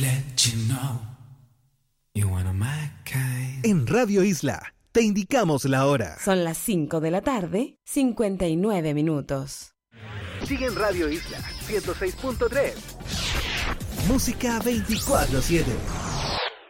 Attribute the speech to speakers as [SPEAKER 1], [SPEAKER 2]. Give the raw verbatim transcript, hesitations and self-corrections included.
[SPEAKER 1] En Radio Isla, te indicamos la hora.
[SPEAKER 2] Son las cinco de la tarde, cincuenta y nueve minutos.
[SPEAKER 1] Sigue en Radio Isla, ciento seis punto tres. Música veinticuatro siete.